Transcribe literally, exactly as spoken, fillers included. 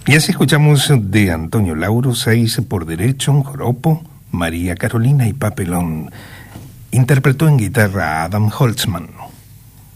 Y así escuchamos de Antonio Lauro, Seis por Derecho, Joropo, María Carolina y Papelón. Interpretó en guitarra a Adam Holtzman.